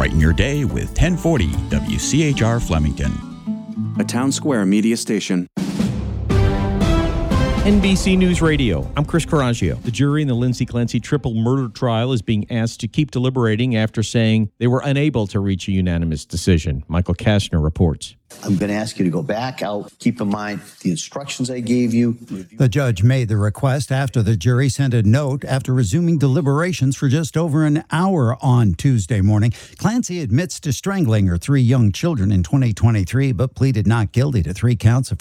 Brighten your day with 1040 WCHR Flemington. A Town Square media station. NBC News Radio. I'm Chris Coraggio. The jury in the Lindsay Clancy triple murder trial is being asked to keep deliberating after saying they were unable to reach a unanimous decision. Michael Kastner reports. I'm going to ask you to go back out. Keep in mind the instructions I gave you. The judge made the request after the jury sent a note after resuming deliberations for just over an hour on Tuesday morning. Clancy admits to strangling her 3 young children in 2023, but pleaded not guilty to 3 counts of